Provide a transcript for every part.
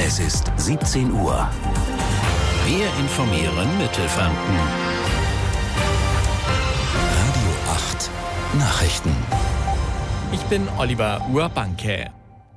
Es ist 17 Uhr. Wir informieren Mittelfranken. Radio 8 Nachrichten. Ich bin Oliver Urbanke.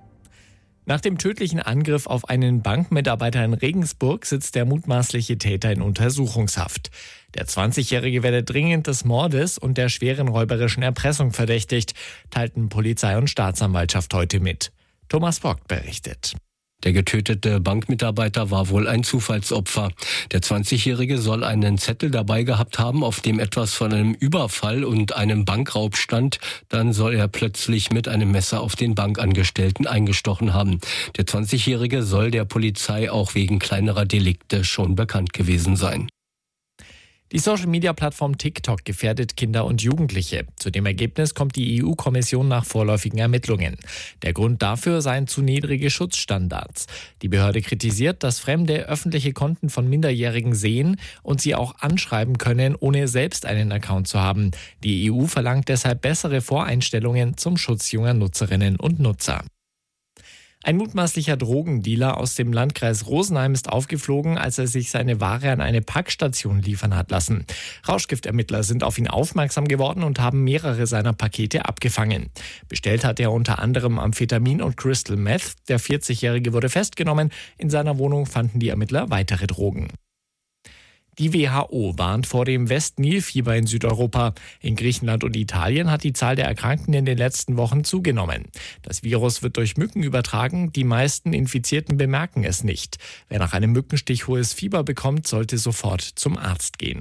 Nach dem tödlichen Angriff auf einen Bankmitarbeiter in Regensburg sitzt der mutmaßliche Täter in Untersuchungshaft. Der 20-Jährige werde dringend des Mordes und der schweren räuberischen Erpressung verdächtigt, teilten Polizei und Staatsanwaltschaft heute mit. Thomas Vogt berichtet. Der getötete Bankmitarbeiter war wohl ein Zufallsopfer. Der 20-Jährige soll einen Zettel dabei gehabt haben, auf dem etwas von einem Überfall und einem Bankraub stand. Dann soll er plötzlich mit einem Messer auf den Bankangestellten eingestochen haben. Der 20-Jährige soll der Polizei auch wegen kleinerer Delikte schon bekannt gewesen sein. Die Social-Media-Plattform TikTok gefährdet Kinder und Jugendliche. Zu dem Ergebnis kommt die EU-Kommission nach vorläufigen Ermittlungen. Der Grund dafür seien zu niedrige Schutzstandards. Die Behörde kritisiert, dass Fremde öffentliche Konten von Minderjährigen sehen und sie auch anschreiben können, ohne selbst einen Account zu haben. Die EU verlangt deshalb bessere Voreinstellungen zum Schutz junger Nutzerinnen und Nutzer. Ein mutmaßlicher Drogendealer aus dem Landkreis Rosenheim ist aufgeflogen, als er sich seine Ware an eine Packstation liefern hat lassen. Rauschgiftermittler sind auf ihn aufmerksam geworden und haben mehrere seiner Pakete abgefangen. Bestellt hat er unter anderem Amphetamin und Crystal Meth. Der 40-Jährige wurde festgenommen. In seiner Wohnung fanden die Ermittler weitere Drogen. Die WHO warnt vor dem West-Nil-Fieber in Südeuropa. In Griechenland und Italien hat die Zahl der Erkrankten in den letzten Wochen zugenommen. Das Virus wird durch Mücken übertragen. Die meisten Infizierten bemerken es nicht. Wer nach einem Mückenstich hohes Fieber bekommt, sollte sofort zum Arzt gehen.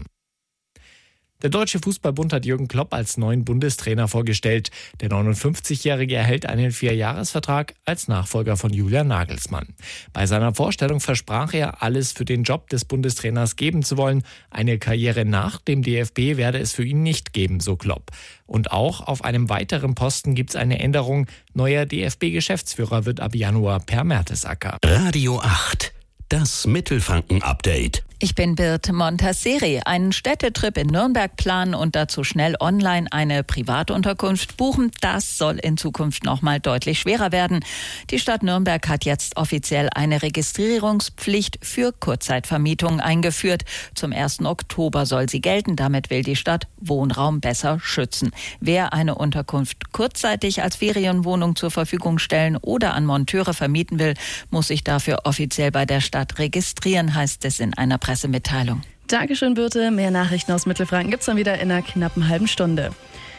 Der Deutsche Fußballbund hat Jürgen Klopp als neuen Bundestrainer vorgestellt. Der 59-Jährige erhält einen 4-Jahres-Vertrag als Nachfolger von Julian Nagelsmann. Bei seiner Vorstellung versprach er, alles für den Job des Bundestrainers geben zu wollen. Eine Karriere nach dem DFB werde es für ihn nicht geben, so Klopp. Und auch auf einem weiteren Posten gibt es eine Änderung. Neuer DFB-Geschäftsführer wird ab Januar Per Mertesacker. Radio 8, das Mittelfranken-Update. Ich bin Birte Montasseri. Einen Städtetrip in Nürnberg planen und dazu schnell online eine Privatunterkunft buchen, das soll in Zukunft nochmal deutlich schwerer werden. Die Stadt Nürnberg hat jetzt offiziell eine Registrierungspflicht für Kurzzeitvermietungen eingeführt. Zum 1. Oktober soll sie gelten. Damit will die Stadt Wohnraum besser schützen. Wer eine Unterkunft kurzzeitig als Ferienwohnung zur Verfügung stellen oder an Monteure vermieten will, muss sich dafür offiziell bei der Stadt registrieren, heißt es in einer Pressemitteilung. Dankeschön, Birte. Mehr Nachrichten aus Mittelfranken gibt's dann wieder in einer knappen halben Stunde.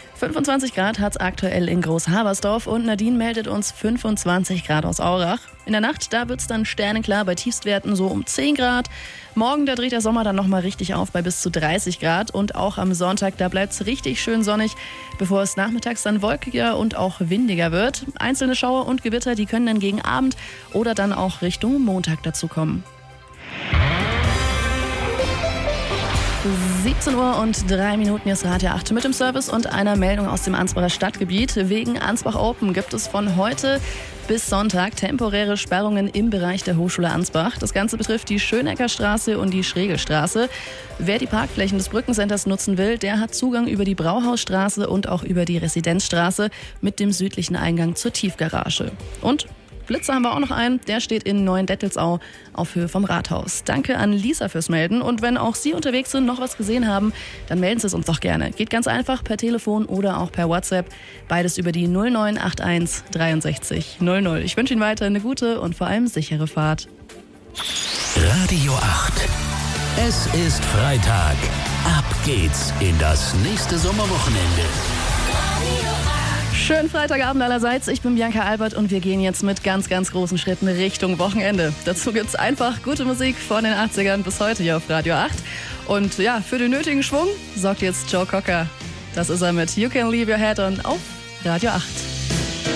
25 Grad hat's aktuell in Großhabersdorf und Nadine meldet uns 25 Grad aus Aurach. In der Nacht, da wird's dann sternenklar bei Tiefstwerten so um 10 Grad. Morgen, da dreht der Sommer dann nochmal richtig auf bei bis zu 30 Grad. Und auch am Sonntag, da bleibt's richtig schön sonnig, bevor es nachmittags dann wolkiger und auch windiger wird. Einzelne Schauer und Gewitter, die können dann gegen Abend oder dann auch Richtung Montag dazu kommen. 17 Uhr und 3 Minuten, jetzt Radio 8 mit dem Service und einer Meldung aus dem Ansbacher Stadtgebiet. Wegen Ansbach Open gibt es von heute bis Sonntag temporäre Sperrungen im Bereich der Hochschule Ansbach. Das Ganze betrifft die Schöneckerstraße und die Schregelstraße. Wer die Parkflächen des Brückencenters nutzen will, der hat Zugang über die Brauhausstraße und auch über die Residenzstraße mit dem südlichen Eingang zur Tiefgarage. Und Blitzer haben wir auch noch einen, der steht in Neuendettelsau auf Höhe vom Rathaus. Danke an Lisa fürs Melden und wenn auch Sie unterwegs sind, noch was gesehen haben, dann melden Sie es uns doch gerne. Geht ganz einfach per Telefon oder auch per WhatsApp, beides über die 0981 63 00. Ich wünsche Ihnen weiter eine gute und vor allem sichere Fahrt. Radio 8, es ist Freitag. Ab geht's in das nächste Sommerwochenende. Schönen Freitagabend allerseits. Ich bin Bianca Albert und wir gehen jetzt mit ganz, ganz großen Schritten Richtung Wochenende. Dazu gibt's einfach gute Musik von den 80ern bis heute hier auf Radio 8. Und ja, für den nötigen Schwung sorgt jetzt Joe Cocker. Das ist er mit You Can Leave Your Head On auf Radio 8.